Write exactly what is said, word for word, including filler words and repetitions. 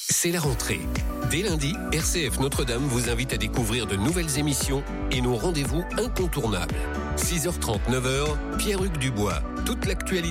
C'est la rentrée. Dès lundi, R C F Notre-Dame vous invite à découvrir de nouvelles émissions et nos rendez-vous incontournables. six heures trente, neuf heures, Pierre-Hugues Dubois. Toute l'actualité